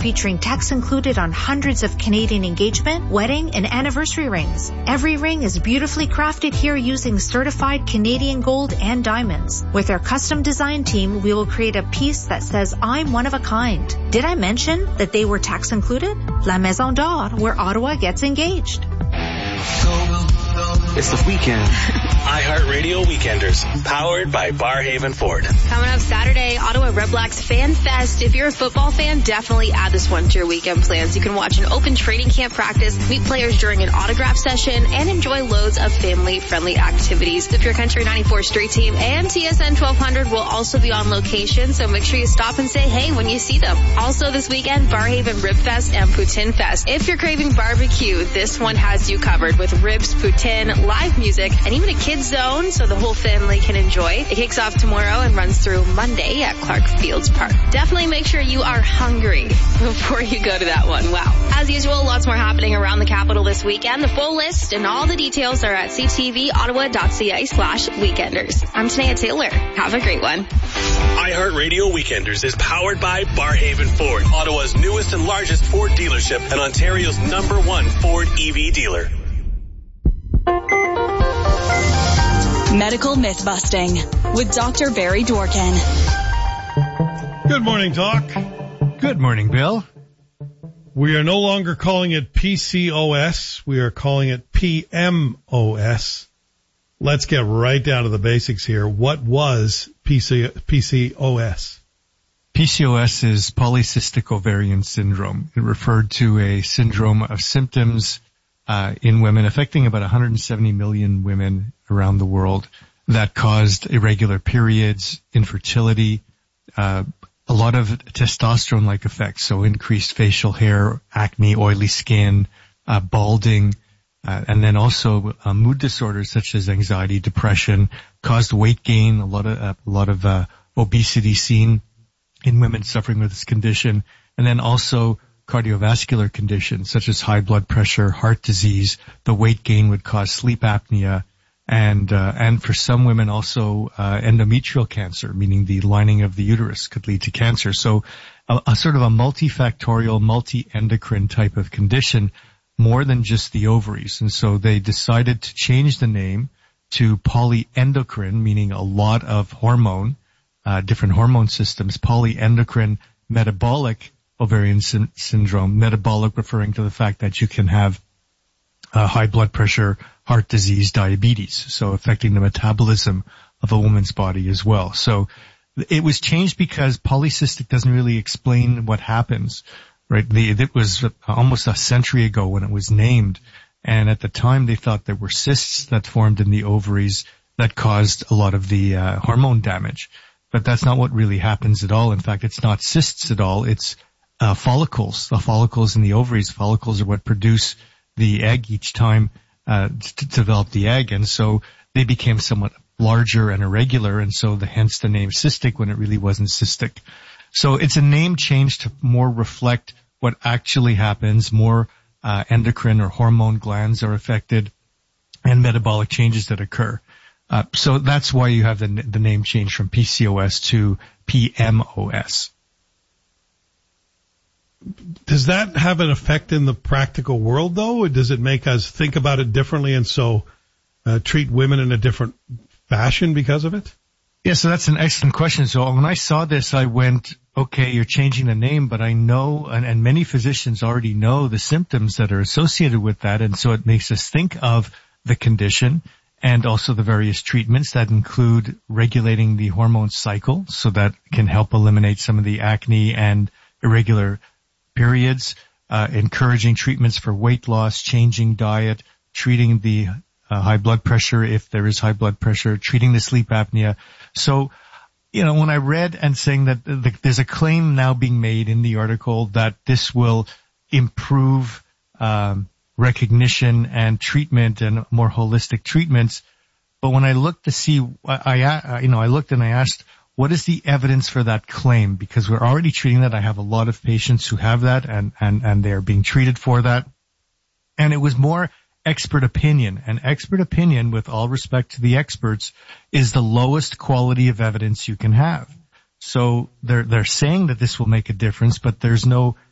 featuring tax included on hundreds of Canadian engagement, wedding, and anniversary rings. Every ring is beautifully crafted here using certified Canadian gold and diamonds. With our custom design team, we will create a piece that says, I'm one of a kind. Did I mention that they were tax included? La Maison d'Or, where Ottawa gets engaged. It's the weekend. iHeartRadio Weekenders, powered by Barhaven Ford. Coming up Saturday, Ottawa Redblacks Fan Fest. If you're a football fan, definitely add this one to your weekend plans. You can watch an open training camp practice, meet players during an autograph session, and enjoy loads of family-friendly activities. The Pure Country 94 Street Team and TSN 1200 will also be on location, so make sure you stop and say hey when you see them. Also this weekend, Barhaven Rib Fest and Poutine Fest. If you're craving barbecue, this one has you covered with ribs, poutine, live music, and even a kids zone so the whole family can enjoy. It kicks off tomorrow and runs through Monday at Clark Fields Park. Definitely make sure you are hungry before you go to that one. Wow. As usual, lots more happening around the capital this weekend. The full list and all the details are at ctvottawa.ca/weekenders. I'm Tanea Taylor. Have a great one. iHeartRadio Weekenders is powered by Barhaven Ford, Ottawa's newest and largest Ford dealership and Ontario's #1 Ford EV dealer. Medical Myth-Busting with Dr. Barry Dworkin. Good morning, Doc. Good morning, Bill. We are no longer calling it PCOS. We are calling it PMOS. Let's get right down to the basics here. What was PCOS? PCOS is polycystic ovarian syndrome. It referred to a syndrome of symptoms in women affecting about 170 million women around the world that caused irregular periods, infertility, a lot of testosterone-like effects, so increased facial hair, acne, oily skin, balding, and then also mood disorders such as anxiety, depression, caused weight gain, a lot of obesity seen in women suffering with this condition, and then also cardiovascular conditions such as high blood pressure, heart disease. The weight gain would cause sleep apnea, and for some women also endometrial cancer, meaning the lining of the uterus could lead to cancer. So a sort of a multifactorial, multi-endocrine type of condition, more than just the ovaries. And so they decided to change the name to polyendocrine, meaning a lot of hormone, different hormone systems, polyendocrine metabolic ovarian syndrome, metabolic referring to the fact that you can have high blood pressure, heart disease, diabetes, so affecting the metabolism of a woman's body as well. So it was changed because polycystic doesn't really explain what happens, right? It was almost a century ago when it was named, and at the time they thought there were cysts that formed in the ovaries that caused a lot of the hormone damage. But that's not what really happens at all. In fact, it's not cysts at all. It's follicles. The follicles in the ovaries, follicles are what produce the egg each time to develop the egg, and so they became somewhat larger and irregular, and so hence the name cystic when it really wasn't cystic. So it's a name change to more reflect what actually happens. More endocrine or hormone glands are affected, and metabolic changes that occur. So that's why you have the name change from PCOS to PMOS. Does that have an effect in the practical world, though? Or does it make us think about it differently and so treat women in a different fashion because of it? Yeah, so that's an excellent question. So when I saw this, I went, okay, you're changing the name, but I know, and many physicians already know the symptoms that are associated with that, and so it makes us think of the condition and also the various treatments that include regulating the hormone cycle, so that can help eliminate some of the acne and irregular periods, encouraging treatments for weight loss, changing diet, treating the high blood pressure if there is high blood pressure, treating the sleep apnea. So, when I read and saying that there's a claim now being made in the article that this will improve recognition and treatment and more holistic treatments, but when I looked to see, I looked and I asked, what is the evidence for that claim? Because we're already treating that. I have a lot of patients who have that and they are being treated for that. And it was more expert opinion. And expert opinion, with all respect to the experts, is the lowest quality of evidence you can have. So they're saying that this will make a difference, but there's no